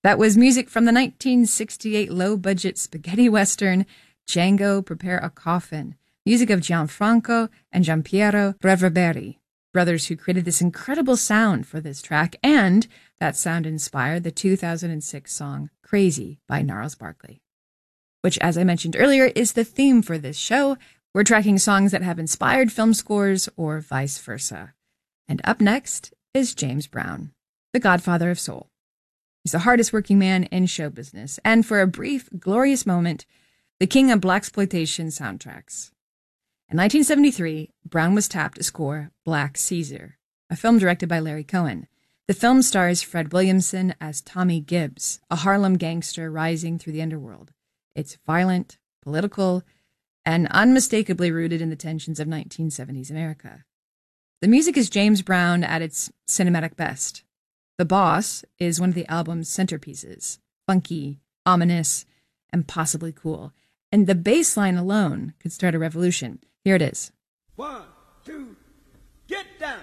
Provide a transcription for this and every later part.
That was music from the 1968 low-budget spaghetti western, Django, Prepare a Coffin, music of Gianfranco and Giampiero Reverberi, brothers who created this incredible sound for this track, and that sound inspired the 2006 song Crazy by Gnarls Barkley, which, as I mentioned earlier, is the theme for this show. We're tracking songs that have inspired film scores or vice versa. And up next is James Brown, the godfather of soul. He's the hardest working man in show business, and for a brief, glorious moment, the king of blaxploitation soundtracks. In 1973, Brown was tapped to score Black Caesar, a film directed by Larry Cohen. The film stars Fred Williamson as Tommy Gibbs, a Harlem gangster rising through the underworld. It's violent, political, and unmistakably rooted in the tensions of 1970s America. The music is James Brown at its cinematic best. The Boss is one of the album's centerpieces, funky, ominous, and possibly cool. And the bass line alone could start a revolution. Here it is. 1, 2, get down.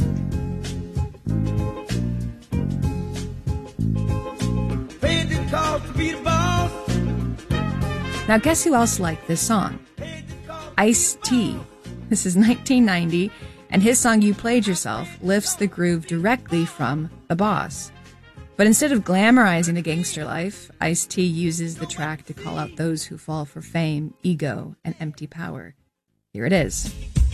Paid the cost to be the boss. Now guess who else liked this song? Ice-T. This is 1990. And his song You Played Yourself lifts the groove directly from The Boss. But instead of glamorizing a gangster life, Ice-T uses the track to call out those who fall for fame, ego, and empty power. Here it is.